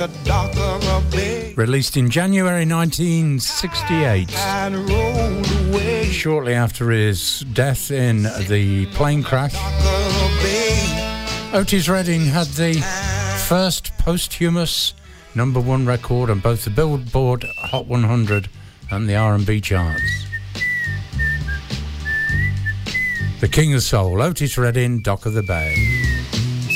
Released in January 1968, shortly after his death in the plane crash. Otis Redding had the first posthumous #1 record on both the Billboard Hot 100 and the R&B charts. The King of Soul, Otis Redding, Dock of the Bay.